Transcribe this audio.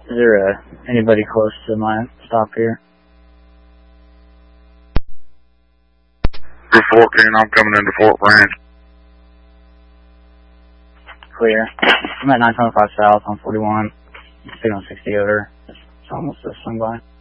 Is there anybody close to my stop here? 14, I'm coming into Fort Branch. Clear. I'm at 925 South on 41. Signal 60 over. It's almost a swing by.